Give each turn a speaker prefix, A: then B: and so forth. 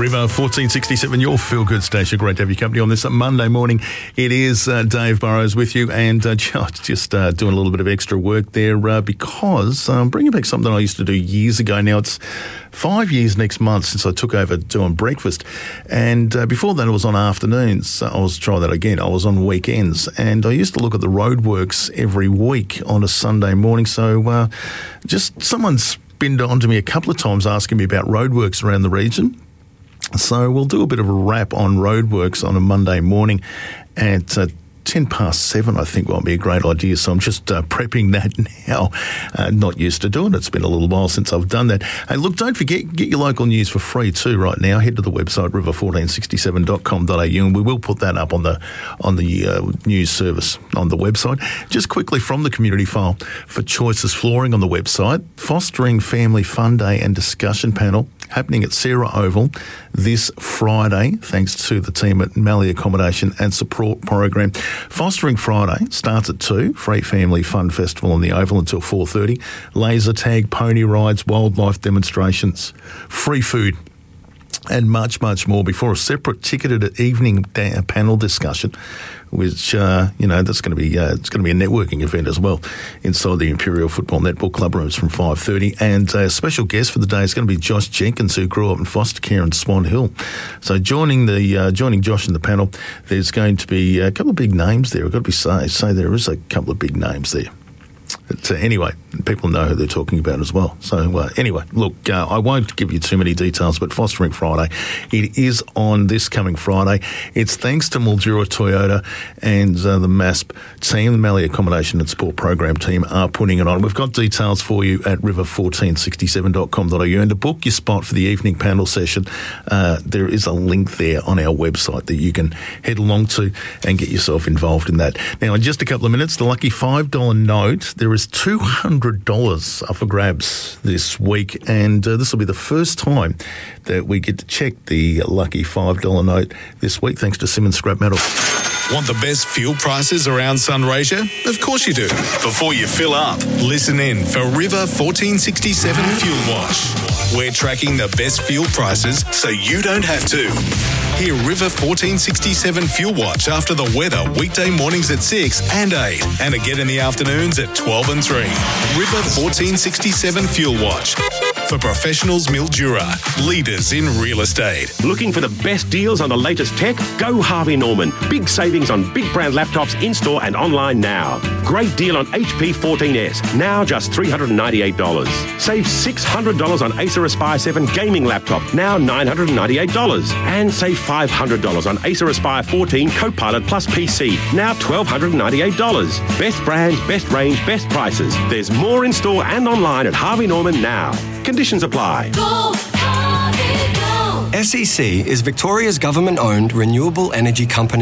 A: River 1467, your feel-good station. Great to have your company on this Monday morning. It is Dave Burrows with you, and just doing a little bit of extra work there because I'm bringing back something I used to do years ago. Now it's 5 years next month since I took over doing breakfast, and before that it was on afternoons. I was trying that again. I was on weekends, and I used to look at the roadworks every week on a Sunday morning. So just someone's been on to me a couple of times asking me about roadworks around the region. So we'll do a bit of a wrap on roadworks on a Monday morning at 7:10, I think, won't be a great idea. So I'm just prepping that now. Not used to doing it. It's been a little while since I've done that. Hey, look, don't forget, get your local news for free too right now. Head to the website, river1467.com.au, and we will put that up on the news service on the website. Just quickly from the community file for Choices Flooring on the website, Fostering Family Fun Day and Discussion Panel happening at Sarah Oval this Friday, thanks to the team at Mallee Accommodation and Support Program. Fostering Friday starts at 2, free family fun festival on the Oval until 4:30, laser tag, pony rides, wildlife demonstrations, free food, and much, much more before a separate ticketed evening panel discussion, which, that's going to be it's going to be a networking event as well inside the Imperial Football Netball Club rooms from 5:30. And a special guest for the day is going to be Josh Jenkins, who grew up in foster care in Swan Hill. So joining Josh in the panel, there's going to be a couple of big names there. I've got to be say there is a couple of big names there. But anyway, people know who they're talking about as well. So anyway, look, I won't give you too many details, but Fostering Friday, it is on this coming Friday. It's thanks to Mildura Toyota and the MASP team, the Mallee Accommodation and Support Program team are putting it on. We've got details for you at river1467.com.au, and to book your spot for the evening panel session, there is a link there on our website that you can head along to and get yourself involved in that. Now, in just a couple of minutes, the lucky $5 note, there is $200 up for grabs this week, and this will be the first time that we get to check the lucky $5 note this week, thanks to Simmons Scrap Metal.
B: Want the best fuel prices around Sunraysia? Of course you do. Before you fill up, listen in for River 1467 Fuel Watch. We're tracking the best fuel prices so you don't have to. Hear River 1467 Fuel Watch after the weather weekday mornings at 6 and 8, and again in the afternoons at 12 and 3. River 1467 Fuel Watch. For professionals, Mildura, leaders in real estate.
C: Looking for the best deals on the latest tech? Go Harvey Norman. Big savings on big brand laptops in-store and online now. Great deal on HP 14S, now just $398. Save $600 on Acer Aspire 7 gaming laptop, now $998. And save $500 on Acer Aspire 14 Copilot Plus PC, now $1,298. Best brands, best range, best prices. There's more in store and online at Harvey Norman now. Conditions apply.
D: Go, Harvey, go.
E: SEC is Victoria's government-owned renewable energy company